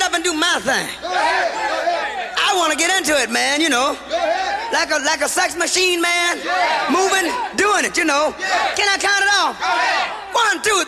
up and do my thing. I want to get into it, man, you know. Like a sex machine, man. Moving, doing it, you know. Can I count it off? 1, 2,